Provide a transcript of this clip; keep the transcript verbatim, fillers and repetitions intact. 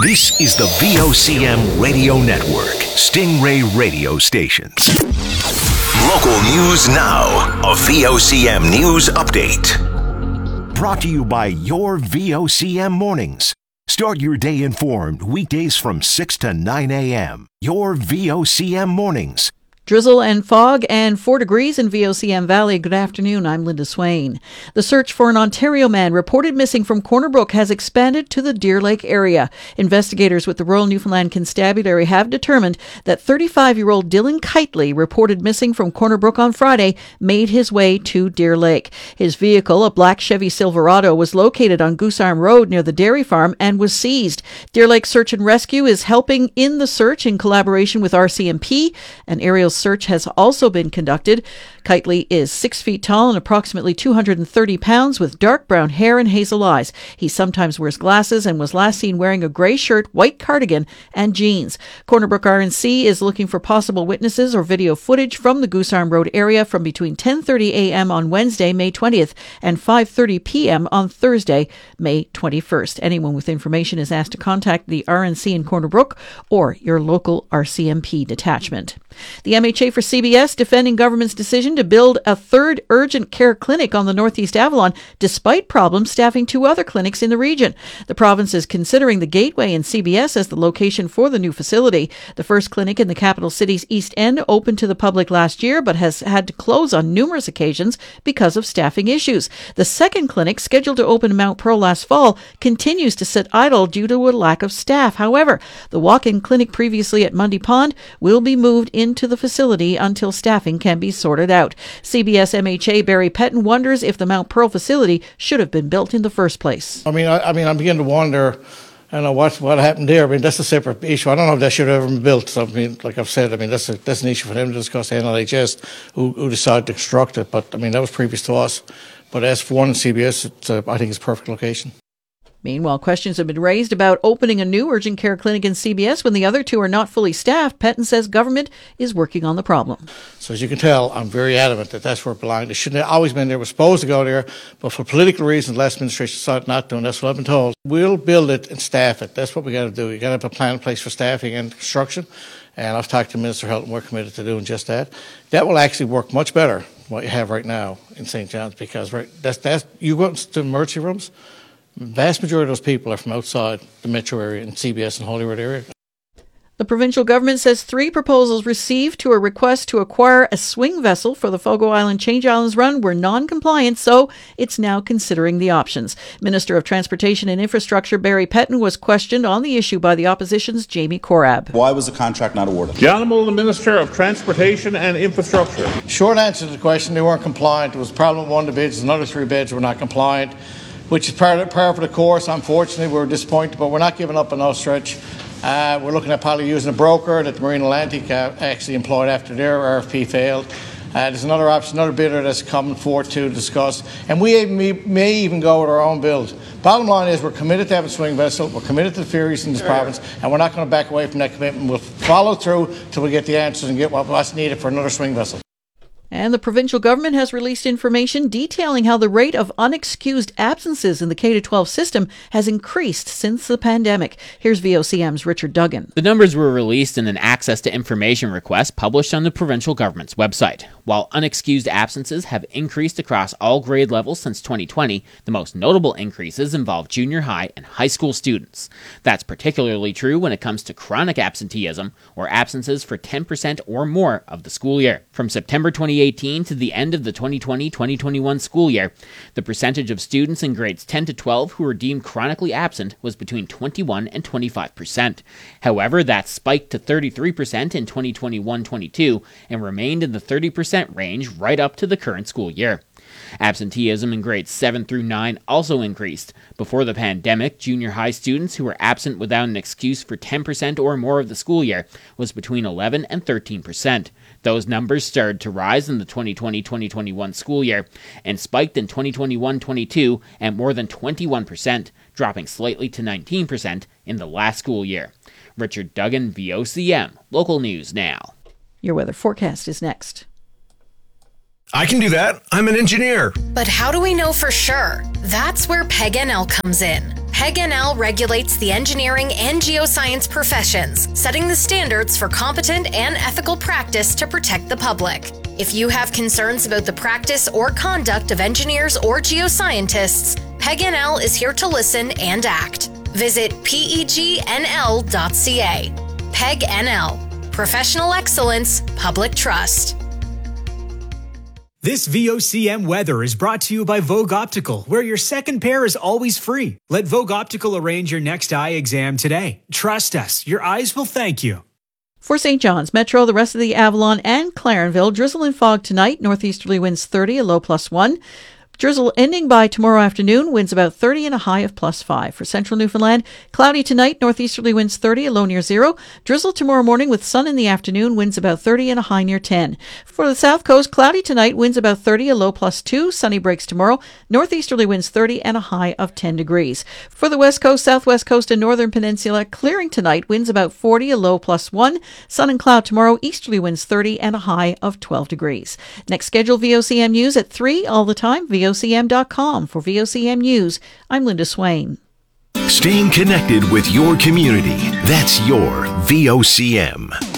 This is the V O C M Radio Network, Stingray Radio Stations. Local news now, a V O C M News Update. Brought to you by your V O C M Mornings. Start your day informed weekdays from six to nine a.m. Your V O C M Mornings. Drizzle and fog and four degrees in V O C M Valley. Good afternoon. I'm Linda Swain. The search for an Ontario man reported missing from Corner Brook has expanded to the Deer Lake area. Investigators with the Royal Newfoundland Constabulary have determined that thirty-five-year-old Dylan Kitely, reported missing from Corner Brook on Friday, made his way to Deer Lake. His vehicle, a black Chevy Silverado, was located on Goose Arm Road near the dairy farm and was seized. Deer Lake Search and Rescue is helping in the search in collaboration with R C M P. An aerial search has also been conducted. Kitely is six feet tall and approximately two hundred thirty pounds, with dark brown hair and hazel eyes. He sometimes wears glasses and was last seen wearing a grey shirt, white cardigan, and jeans. Corner Brook R N C is looking for possible witnesses or video footage from the Goose Arm Road area from between ten thirty a.m. on Wednesday, May twentieth, and five thirty p.m. on Thursday, May twenty-first. Anyone with information is asked to contact the R N C in Corner Brook or your local R C M P detachment. The M H A for C B S defending government's decision to build a third urgent care clinic on the Northeast Avalon, despite problems staffing two other clinics in the region. The province is considering the Gateway in C B S as the location for the new facility. The first clinic in the capital city's East End opened to the public last year, but has had to close on numerous occasions because of staffing issues. The second clinic, scheduled to open in Mount Pearl last fall, continues to sit idle due to a lack of staff. However, the walk-in clinic previously at Mundy Pond will be moved into the facility until staffing can be sorted out. C B S M H A Barry Pettin wonders if the Mount Pearl facility should have been built in the first place. I mean, I, I mean, I'm beginning to wonder, I don't know what what happened there. I mean, that's a separate issue. I don't know if that should have ever been built. So, I mean, like I've said, I mean, that's a, that's an issue for them to discuss, the N L H S, who, who decided to construct it. But I mean, that was previous to us. But as for one in C B S, it's, uh, I think it's a perfect location. Meanwhile, questions have been raised about opening a new urgent care clinic in C B S when the other two are not fully staffed. Pettin says government is working on the problem. So as you can tell, I'm very adamant that that's where it belonged. It shouldn't have always been there. It was supposed to go there, but for political reasons, the last administration decided not to, and that's what I've been told. We'll build it and staff it. That's what we got to do. You got to have a plan in place for staffing and construction, and I've talked to Minister Helton, and we're committed to doing just that. That will actually work much better than what you have right now in Saint John's, because right, that's, that's, you go into emergency rooms, the vast majority of those people are from outside the metro area and C B S and Holyrood area. The provincial government says three proposals received to a request to acquire a swing vessel for the Fogo Island Change Islands run were non-compliant, so it's now considering the options. Minister of Transportation and Infrastructure Barry Pettin was questioned on the issue by the opposition's Jamie Korab. Why was the contract not awarded? The Honourable the Minister of Transportation and Infrastructure. Short answer to the question, they weren't compliant. There was a problem with one of the bids. Another three bids were not compliant, which is part of, part of the course. Unfortunately, we're disappointed, but we're not giving up on no stretch. Uh, we're looking at probably using a broker that the Marine Atlantic uh, actually employed after their R F P failed. Uh, there's another option, another bidder that's coming forward to discuss, and we even, may, may even go with our own build. Bottom line is we're committed to have a swing vessel, we're committed to the ferries in this province, and we're not going to back away from that commitment. We'll follow through till we get the answers and get what, what's needed for another swing vessel. And the provincial government has released information detailing how the rate of unexcused absences in the K through twelve system has increased since the pandemic. Here's V O C M's Richard Duggan. The numbers were released in an access to information request published on the provincial government's website. While unexcused absences have increased across all grade levels since twenty twenty, the most notable increases involve junior high and high school students. That's particularly true when it comes to chronic absenteeism, or absences for ten percent or more of the school year. From September twenty eighteen to the end of the twenty twenty twenty twenty-one school year, the percentage of students in grades ten to twelve who were deemed chronically absent was between twenty-one and twenty-five percent. However, that spiked to thirty-three percent in twenty twenty-one twenty-two and remained in the thirty percent range right up to the current school year. Absenteeism in grades seven through nine also increased. Before the pandemic, junior high students who were absent without an excuse for ten percent or more of the school year was between eleven and thirteen percent. Those numbers started to rise in the twenty twenty twenty twenty-one school year and spiked in twenty twenty-one twenty-two at more than twenty-one percent, dropping slightly to nineteen percent in the last school year. Richard Duggan, V O C M, Local News Now. Your weather forecast is next. I can do that. I'm an engineer. But how do we know for sure? That's where Peg N L comes in. PEG N L regulates the engineering and geoscience professions, setting the standards for competent and ethical practice to protect the public. If you have concerns about the practice or conduct of engineers or geoscientists, PEG N L is here to listen and act. Visit pegnl dot c a. PEG N L. Professional excellence, public trust. This V O C M weather is brought to you by Vogue Optical, where your second pair is always free. Let Vogue Optical arrange your next eye exam today. Trust us, your eyes will thank you. For Saint John's Metro, the rest of the Avalon and Clarenville, drizzle and fog tonight, northeasterly winds thirty, a low plus one. Drizzle ending by tomorrow afternoon, winds about thirty and a high of plus five. For central Newfoundland, cloudy tonight, northeasterly winds thirty, a low near zero. Drizzle tomorrow morning with sun in the afternoon, winds about thirty and a high near ten. For the south coast, cloudy tonight, winds about thirty, a low plus two. Sunny breaks tomorrow, northeasterly winds thirty and a high of ten degrees. For the west coast, southwest coast, and northern peninsula, clearing tonight, winds about forty, a low plus one. Sun and cloud tomorrow, easterly winds thirty and a high of twelve degrees. Next scheduled V O C M News at three all the time, V O C M dot com. For V O C M News, I'm Linda Swain. Staying connected with your community. That's your V O C M.